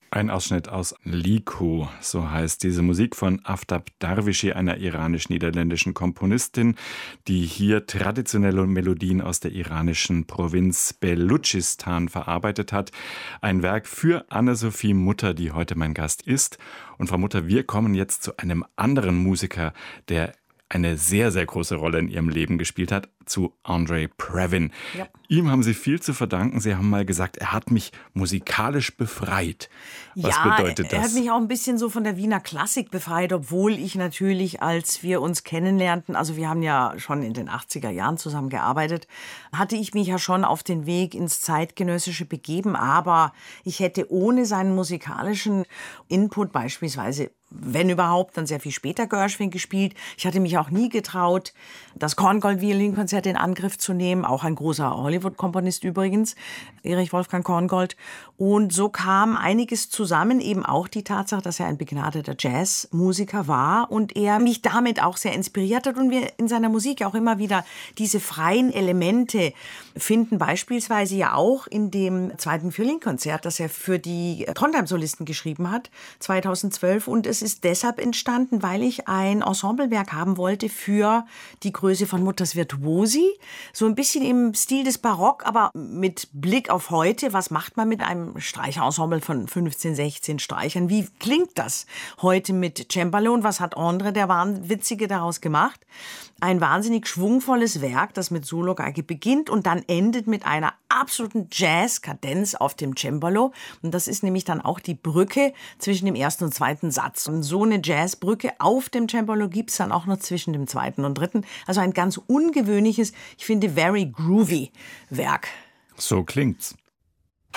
Ein Ausschnitt aus Liku, so heißt diese Musik von Aftab Darwishi, einer iranisch-niederländischen Komponistin, die hier traditionelle Melodien aus der iranischen Provinz Belutschistan verarbeitet hat. Ein Werk für Anne-Sophie Mutter, die heute mein Gast ist. Und Frau Mutter, wir kommen jetzt zu einem anderen Musiker, der eine sehr, sehr große Rolle in Ihrem Leben gespielt hat, zu Andre Previn. Ja. Ihm haben Sie viel zu verdanken. Sie haben mal gesagt, er hat mich musikalisch befreit. Was bedeutet das? Er hat mich auch ein bisschen so von der Wiener Klassik befreit, obwohl ich natürlich, als wir uns kennenlernten, also wir haben ja schon in den 80er Jahren zusammen gearbeitet, hatte ich mich ja schon auf den Weg ins Zeitgenössische begeben, aber ich hätte ohne seinen musikalischen Input beispielsweise, wenn überhaupt, dann sehr viel später Gershwin gespielt. Ich hatte mich auch nie getraut, das Korngold-Violinkonzert in Angriff zu nehmen. Auch ein großer Hollywood-Komponist übrigens, Erich Wolfgang Korngold. Und so kam einiges zusammen, eben auch die Tatsache, dass er ein begnadeter Jazzmusiker war und er mich damit auch sehr inspiriert hat und wir in seiner Musik auch immer wieder diese freien Elemente finden, beispielsweise ja auch in dem zweiten Violinkonzert, das er für die Trondheim-Solisten geschrieben hat, 2012. Und es ist deshalb entstanden, weil ich ein Ensemblewerk haben wollte für die Größe von Mutters Virtuosi. So ein bisschen im Stil des Barock, aber mit Blick auf heute. Was macht man mit einem Streicherensemble von 15, 16 Streichern? Wie klingt das heute mit Cembalo? Und was hat Andre, der Wahnwitzige, daraus gemacht? Ein wahnsinnig schwungvolles Werk, das mit Sologeige beginnt und dann endet mit einer absoluten Jazz-Kadenz auf dem Cembalo. Und das ist nämlich dann auch die Brücke zwischen dem ersten und zweiten Satz. Und so eine Jazzbrücke auf dem Cembalo gibt es dann auch noch zwischen dem zweiten und dritten. Also ein ganz ungewöhnliches, ich finde, very groovy Werk. So klingt's.